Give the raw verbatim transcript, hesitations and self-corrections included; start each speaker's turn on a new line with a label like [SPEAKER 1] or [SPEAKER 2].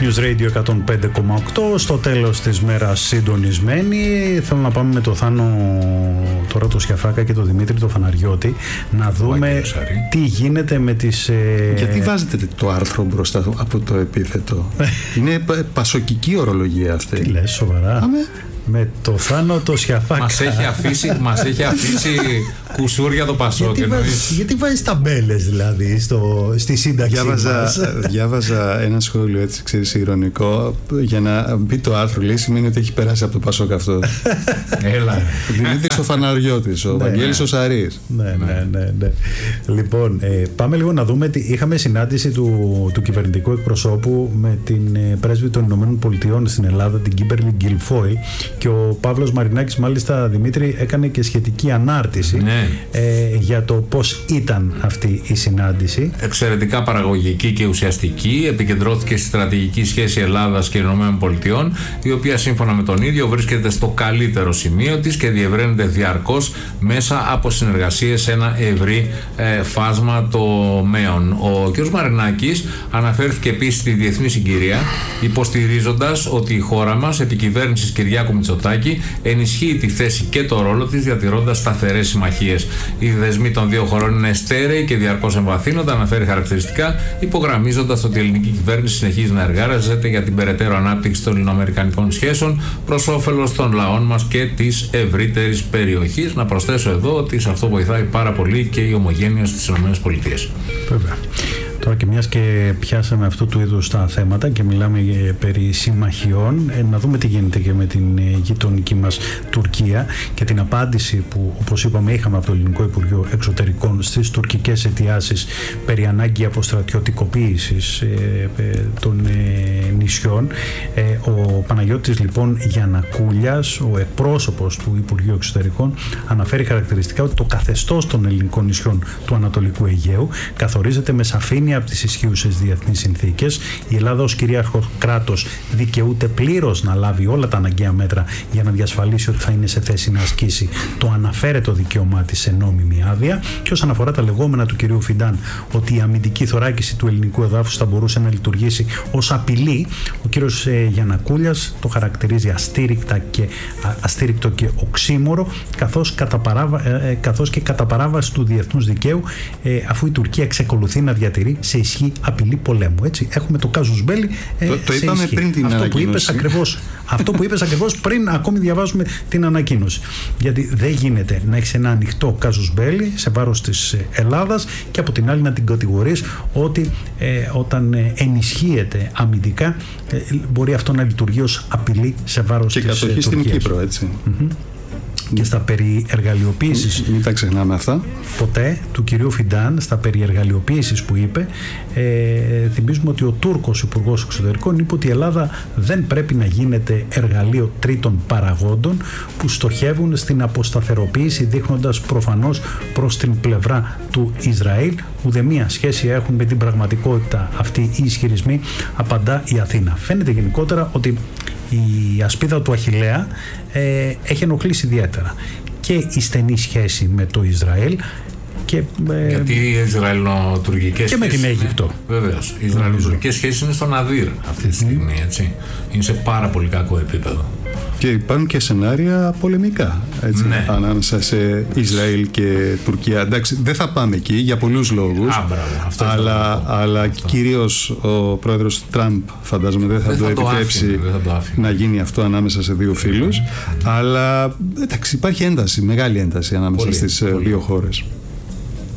[SPEAKER 1] News Radio εκατόν πέντε κόμμα οκτώ. Στο τέλος της μέρας συντονισμένοι. Θέλω να πάμε με το Θάνο τώρα, το Σιαφάκα και το Δημήτρη το Φαναριώτη, να δούμε τι γίνεται με τις... Ε...
[SPEAKER 2] Γιατί βάζετε το άρθρο μπροστά από το επίθετο? Είναι πασοκική ορολογία αυτή.
[SPEAKER 1] Τι λες, σοβαρά? Άμε. Με το Θάνο το Σιαφάκα.
[SPEAKER 3] Μας έχει αφήσει, μας έχει αφήσει κουσούρια το Πασόκ.
[SPEAKER 1] Γιατί, βάζεις, γιατί βάζεις ταμπέλες δηλαδή στο, στη σύνταξη
[SPEAKER 2] διάβαζα,
[SPEAKER 1] μας?
[SPEAKER 2] Διάβαζα ένα σχόλιο έτσι, ξέρεις, ηρωνικό. Για να μπει το άρθρο, λέει, σημαίνει ότι έχει περάσει από το Πασόκ αυτό.
[SPEAKER 3] Έλα.
[SPEAKER 2] Δημήτρης ο Φαναριώτης, ο Βαγγέλης ο Σαρής.
[SPEAKER 1] Ναι, ναι, ναι, ναι. Λοιπόν, ε, πάμε λίγο να δούμε. Είχαμε συνάντηση του, του κυβερνητικού εκπροσώπου με την ε, πρέσβη των Ηνωμένων Πολιτειών στην Ελλάδα, την Κίμπερλι Γκιλφόιλ, και ο Παύλος Μαρινάκης, μάλιστα, Δημήτρη, έκανε και σχετική ανάρτηση, ναι, ε, για το πώς ήταν αυτή η συνάντηση.
[SPEAKER 3] Εξαιρετικά παραγωγική και ουσιαστική. Επικεντρώθηκε στη στρατηγική σχέση Ελλάδας και Ηνωμένων Πολιτειών, η οποία σύμφωνα με τον ίδιο βρίσκεται στο καλύτερο σημείο της και διευρύνεται διαρκώς μέσα από συνεργασίες σε ένα ευρύ ε, φάσμα τομέων. Ο κ. Μαρινάκης αναφέρθηκε επίσης στη διεθνή συγκυρία, υποστηρίζοντας ότι η χώρα μας, επί κυβέρνησης Κυριάκου Μητσοτάκη, ενισχύει τη θέση και το ρόλο της, διατηρώντας σταθερές συμμαχίες. Οι δεσμοί των δύο χωρών είναι στέρεοι και διαρκώς εμβαθύνονται, αναφέρει χαρακτηριστικά, υπογραμμίζοντας ότι η ελληνική κυβέρνηση συνεχίζει να εργάζεται για την περαιτέρω ανάπτυξη των ελληνοαμερικανικών σχέσεων προς όφελος των λαών μας και της ευρύτερης περιοχής. Να προσθέσω εδώ ότι σε αυτό βοηθάει πάρα πολύ και η ομογένεια στις ΗΠΑ.
[SPEAKER 1] Βέβαια. Τώρα και μιας και πιάσαμε αυτού του είδους τα θέματα και μιλάμε περί συμμαχιών, να δούμε τι γίνεται και με την γειτονική μας Τουρκία και την απάντηση που, όπως είπαμε, είχαμε από το Ελληνικό Υπουργείο Εξωτερικών στις τουρκικές αιτιάσεις περί ανάγκη αποστρατιωτικοποίησης ε, ε, των ε, νησιών. Ε, ο Παναγιώτης λοιπόν Γιαννακούλιας, ο εκπρόσωπος του Υπουργείου Εξωτερικών, αναφέρει χαρακτηριστικά ότι το καθεστώς των ελληνικών νησιών του Ανατολικού Αιγαίου καθορίζεται με σαφήνεια από τις ισχύουσες διεθνείς συνθήκες. Η Ελλάδα ως κυρίαρχο κράτος δικαιούται πλήρως να λάβει όλα τα αναγκαία μέτρα για να διασφαλίσει ότι θα είναι σε θέση να ασκήσει το αναφέρετο δικαίωμά της σε νόμιμη άδεια. Και όσον αφορά τα λεγόμενα του κυρίου Φιντάν ότι η αμυντική θωράκιση του ελληνικού εδάφους θα μπορούσε να λειτουργήσει ως απειλή, ο κύριος ε, Γιαννακούλιας το χαρακτηρίζει αστήρικτα και, α, αστήρικτο και οξύμορο, καθώς, κατά παράβα, ε, καθώς και κατά παράβαση του διεθνούς δικαίου, ε, αφού η Τουρκία εξεκολουθεί να διατηρεί σε ισχύ απειλή πολέμου. Έτσι, έχουμε το casus belli ε,
[SPEAKER 2] το, το
[SPEAKER 1] σε
[SPEAKER 2] είπαμε
[SPEAKER 1] ισχύ.
[SPEAKER 2] Πριν την
[SPEAKER 1] αυτό που είπες ακριβώς, αυτό που είπες ακριβώς πριν ακόμη διαβάζουμε την ανακοίνωση. Γιατί δεν γίνεται να έχεις ένα ανοιχτό casus belli σε βάρος της Ελλάδας και από την άλλη να την κατηγορείς ότι ε, όταν ε, ενισχύεται αμυντικά ε, μπορεί αυτό να λειτουργεί ως απειλή σε βάρος
[SPEAKER 2] και
[SPEAKER 1] της
[SPEAKER 2] κατοχή στην Κύπρο, έτσι.
[SPEAKER 1] Mm-hmm. Και στα περί εργαλειοποίησης,
[SPEAKER 2] μην, μην τα ξεχνάμε αυτά,
[SPEAKER 1] ποτέ, του κυρίου Φιντάν, στα περί εργαλειοποίησης που είπε, ε, θυμίζουμε ότι ο Τούρκος Υπουργός Εξωτερικών είπε ότι η Ελλάδα δεν πρέπει να γίνεται εργαλείο τρίτων παραγόντων που στοχεύουν στην αποσταθεροποίηση, δείχνοντας προφανώς προς την πλευρά του Ισραήλ. Ουδέμια σχέση έχουν με την πραγματικότητα αυτή οι ισχυρισμοί, απαντά η Αθήνα. Φαίνεται γενικότερα ότι η ασπίδα του Αχιλλέα ε, έχει ενοχλήσει ιδιαίτερα και η στενή σχέση με το Ισραήλ και, ε,
[SPEAKER 3] γιατί οι Ισραηλοτουρκικές
[SPEAKER 1] και με την Αίγυπτο.
[SPEAKER 3] Βεβαίως. Οι Ισραηλοτουρκικές σχέσεις είναι στον Αδύρ αυτή τη στιγμή, έτσι. Είναι σε πάρα πολύ κακό επίπεδο.
[SPEAKER 2] Και υπάρχουν και σενάρια πολεμικά, έτσι, ναι, ανάμεσα σε Ισραήλ και Τουρκία. Εντάξει, δεν θα πάμε εκεί για πολλούς λόγους.
[SPEAKER 3] Α, μπράβο, αυτό
[SPEAKER 2] αλλά αλλά αυτό. Κυρίως ο πρόεδρος Τραμπ, φαντάζομαι, δεν θα δεν το θα επιτρέψει το άφηνε, θα το να γίνει αυτό ανάμεσα σε δύο φίλους. Mm. Αλλά εντάξει, υπάρχει ένταση, μεγάλη ένταση ανάμεσα πολύ, στις πολύ. δύο χώρες.